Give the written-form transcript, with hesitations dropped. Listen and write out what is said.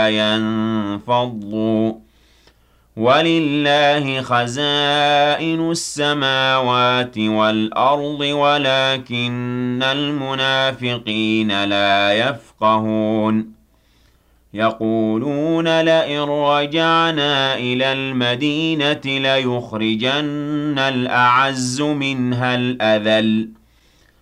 ينفضوا ولله خزائن السماوات والأرض ولكن المنافقين لا يفقهون يقولون لئن رجعنا إلى المدينة ليخرجن الأعز منها الأذل